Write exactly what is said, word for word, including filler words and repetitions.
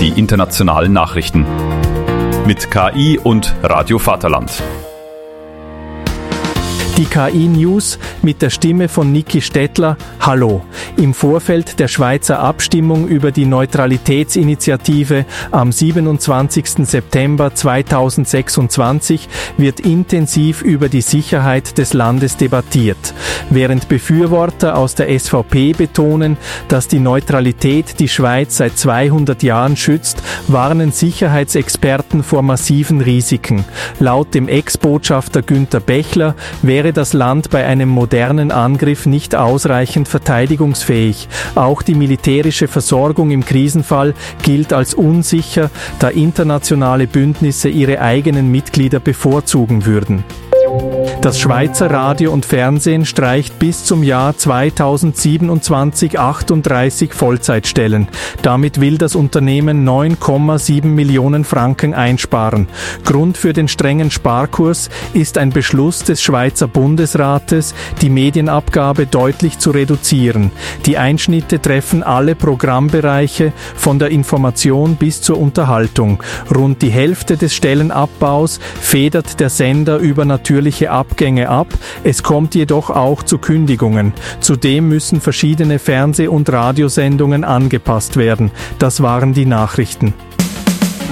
die internationalen Nachrichten. Mit K I und Radio Vaterland. Die K I-News mit der Stimme von Niki Stettler. Hallo. Im Vorfeld der Schweizer Abstimmung über die Neutralitätsinitiative am siebenundzwanzigsten September zweitausendsechsundzwanzig wird intensiv über die Sicherheit des Landes debattiert. Während Befürworter aus der S V P betonen, dass die Neutralität die Schweiz seit zweihundert Jahren schützt, warnen Sicherheitsexperten vor massiven Risiken. Laut dem Ex-Botschafter Günther Bechler wäre das Land bei einem modernen Angriff nicht ausreichend verteidigungsfähig. Auch die militärische Versorgung im Krisenfall gilt als unsicher, da internationale Bündnisse ihre eigenen Mitglieder bevorzugen würden. Das Schweizer Radio und Fernsehen streicht bis zum Jahr zweitausendsiebenundzwanzig achtunddreißig Vollzeitstellen. Damit will das Unternehmen neun Komma sieben Millionen Franken einsparen. Grund für den strengen Sparkurs ist ein Beschluss des Schweizer Bundesrates, die Medienabgabe deutlich zu reduzieren. Die Einschnitte treffen alle Programmbereiche, von der Information bis zur Unterhaltung. Rund die Hälfte des Stellenabbaus federt der Sender über natürliche Abgänge ab, es kommt jedoch auch zu Kündigungen. Zudem müssen verschiedene Fernseh- und Radiosendungen angepasst werden. Das waren die Nachrichten.